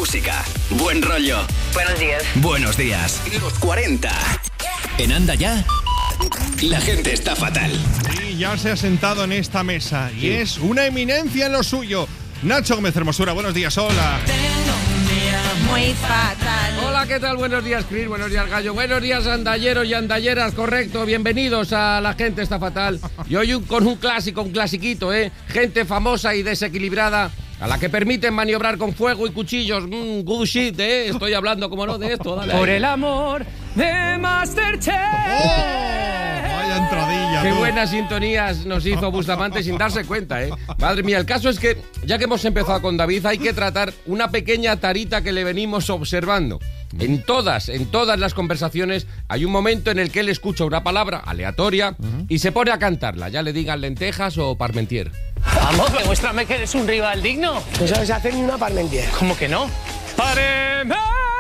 música, buen rollo. Buenos días. Buenos días. Los 40. En Anda Ya, la gente está fatal. Y ya se ha sentado en esta mesa y es una eminencia en lo suyo. Nacho Gómez Hermosura, buenos días, hola. Muy fatal. Hola, ¿qué tal? Buenos días, Chris. Buenos días, Gallo. Buenos días, andalleros y andalleras. Correcto, bienvenidos a La Gente Está Fatal. Y hoy con un clásico, un clasiquito, gente famosa y desequilibrada, a la que permiten maniobrar con fuego y cuchillos. Good shit, Estoy hablando, como no, de esto. Dale. Por el amor de Masterchef. Vaya entradilla. Qué tú. buenas sintonías nos hizo Bustamante sin darse cuenta, Madre mía, el caso es que, ya que hemos empezado con David, hay que tratar una pequeña tarita que le venimos observando. En todas las conversaciones hay un momento en el que él escucha una palabra aleatoria y se pone a cantarla, ya le digan lentejas o parmentier. Vamos, demuéstrame que eres un rival digno. No sabes hacer ni una parmentier. ¿Cómo que no? Parmentier.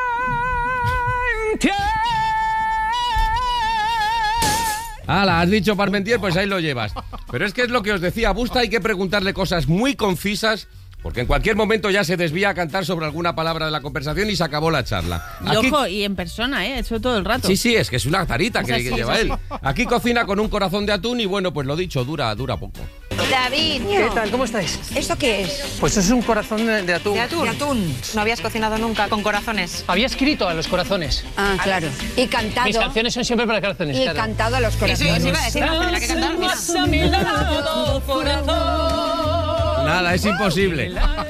¡Hala! Has dicho parmentier, pues ahí lo llevas. Pero es que es lo que os decía, a Busta hay que preguntarle cosas muy concisas, porque en cualquier momento ya se desvía a cantar sobre alguna palabra de la conversación y se acabó la charla. Y ojo, y en persona, eso todo el rato. Sí, es que es una tarita que Sí, lleva sí. él. Aquí cocina con un corazón de atún y bueno, pues lo dicho, dura poco. David, ¿Qué tal? ¿Cómo estáis? ¿esto qué es? Pues es un corazón de atún. ¿De atún? No habías cocinado nunca con corazones. Había escrito a los corazones. Ah, claro. Y cantado. Mis canciones son siempre para corazones, Y claro. cantado a los corazones. Eso iba a decir, no tendrá que cantar. Mira. A mi lado, corazón. Nada, es imposible.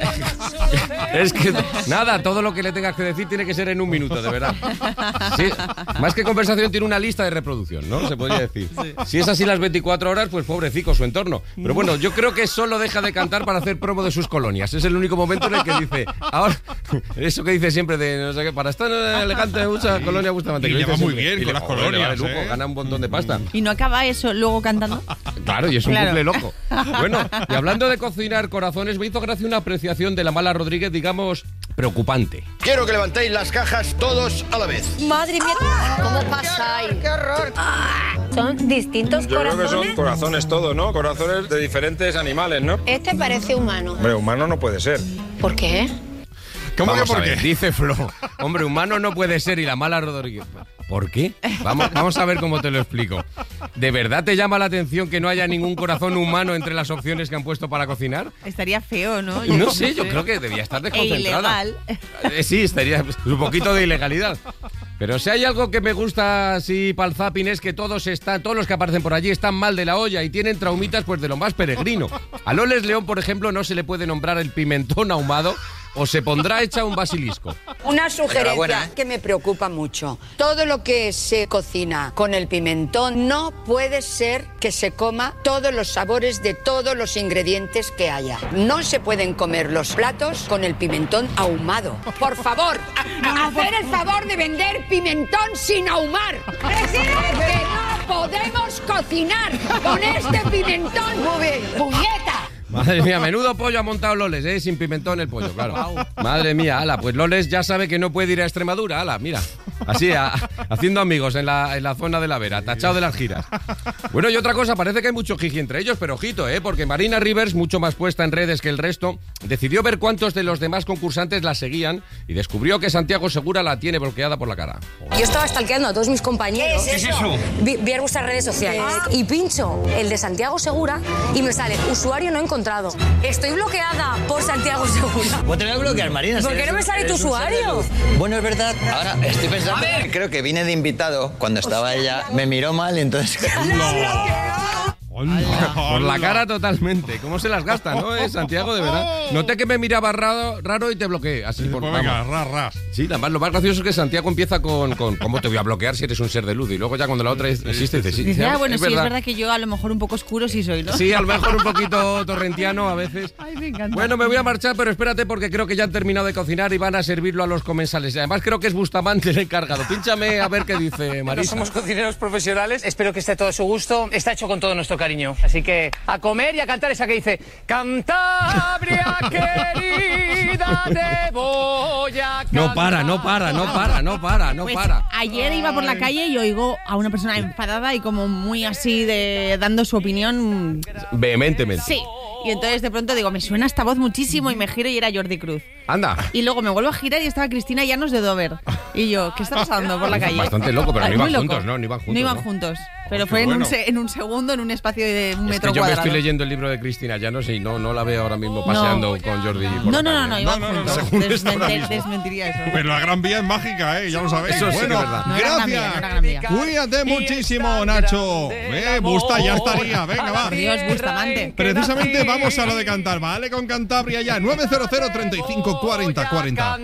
Es que, nada, todo lo que le tengas que decir tiene que ser en un minuto, de verdad. Sí, más que conversación, tiene una lista de reproducción, ¿no? Se podría decir. Si es así las 24 horas, pues pobrecico su entorno. Pero bueno, yo creo que solo deja de cantar para hacer promo de sus colonias. Es el único momento en el que dice, ahora, eso que dice siempre de, no sé qué, para estar elegante de mucha colonia Bustamante. Y Que le dice va muy siempre. bien Y con las colonias, le va de lujo, gana un montón de pasta. ¿Y no acaba eso luego cantando? Claro, y es un Claro. bucle loco. Bueno, y hablando de cocinar corazones, me hizo gracia una apreciación de la Mala Rodríguez, digamos, preocupante. Quiero que levantéis las cajas todos a la vez. Madre mía, ¿cómo pasáis? ¡Qué horror! ¿Son distintos Yo creo corazones? que son corazones todo, ¿no? Corazones de diferentes animales, ¿no? Este parece humano. Hombre, humano no puede ser. ¿Por qué? ¿Cómo que Vamos a por ver, qué? dice Flo. Hombre, humano no puede ser y la Mala Rodríguez. ¿Por qué? Vamos a ver cómo te lo explico. ¿De verdad te llama la atención que no haya ningún corazón humano entre las opciones que han puesto para cocinar? Estaría feo, ¿no? No sé, yo creo que debía estar desconcentrada. ilegal. Sí, estaría un poquito de ilegalidad. Pero si hay algo que me gusta así para el zapping es que todos los que aparecen por allí están mal de la olla y tienen traumitas pues de lo más peregrino. A Loles León, por ejemplo, no se le puede nombrar el pimentón ahumado o se pondrá hecha un basilisco. Una sugerencia Enhorabuena, que me preocupa mucho. Todo lo que se cocina con el pimentón no puede ser que se coma todos los sabores de todos los ingredientes que haya. No se pueden comer los platos con el pimentón ahumado. Por favor, hacer el favor de vender pimentón sin ahumar. Que no podemos cocinar con este pimentón. Muy bien. ¡Puñeta! Madre mía, menudo pollo ha montado Loles, sin pimentón el pollo, claro. Madre mía, ala, pues Loles ya sabe que no puede ir a Extremadura, ala, mira. Así, haciendo amigos en la zona de la Vera, tachado de las giras. Bueno, y otra cosa, parece que hay mucho jiji entre ellos, pero ojito, porque Marina Rivers, mucho más puesta en redes que el resto, decidió ver cuántos de los demás concursantes la seguían y descubrió que Santiago Segura la tiene bloqueada por la cara. Yo estaba stalkeando a todos mis compañeros. ¿Qué es eso? Vi vuestras redes sociales y pincho el de Santiago Segura y me sale usuario no encontrado. Estoy bloqueada por Santiago Segura. Pues te voy a bloquear, Marina. ¿Por qué no me sale tu usuario? Bueno, es verdad. Ahora estoy pensando. Creo que vine de invitado cuando estaba ella. Me miró mal y entonces. Por la cara totalmente. ¿Cómo se las gasta, no? Santiago, de verdad. Noté que me miraba raro y te bloqueé. Así por Pues venga, ras. Sí, además lo más gracioso es que Santiago empieza con ¿cómo te voy a bloquear si eres un ser de luz? Y luego ya cuando la otra existe, dice sí. Dice, bueno, sí, es verdad que yo a lo mejor un poco oscuro sí soy, ¿no? Sí, a lo mejor un poquito torrentiano a veces. Ay, me encanta. Bueno, me voy a marchar, pero espérate porque creo que ya han terminado de cocinar y van a servirlo a los comensales. Y además creo que es Bustamante el encargado. Pínchame a ver qué dice No Marisa. somos cocineros profesionales. Espero que esté todo a su gusto. Está hecho con todo nuestro cariño. Así que a comer y a cantar esa que dice Cantabria querida te voy a cantar. No para. Pues ayer iba por la calle y oigo a una persona enfadada y como muy así dando su opinión. Vehementemente. Sí. Y entonces de pronto digo, me suena esta voz muchísimo y me giro y era Jordi Cruz. Anda. Y luego me vuelvo a girar y estaba Cristina Llanos de Dover. Y yo, ¿qué está pasando por la calle? Bastante loco, pero no iban Muy juntos, loco. ¿no? No iban juntos. No iban juntos. Pero fue bueno. en un segundo, en un espacio de un Es metro que yo cuadrado. me estoy leyendo el libro de Cristina Llanos y no la veo ahora mismo paseando con Jordi por la calle. No, iban juntos. según está ahora mismo. Desmentiría eso. Pero la Gran Vía es mágica, ya lo sabéis. Eso sí que es verdad. No era Gran Vía, no era Gran Vía. Cuídate muchísimo, Nacho. Busta ya estaría. Venga, va. Dios, Bustamante. Precisamente vamos a lo de cantar. Vale, con Cantabria ya. 900 35 40 40.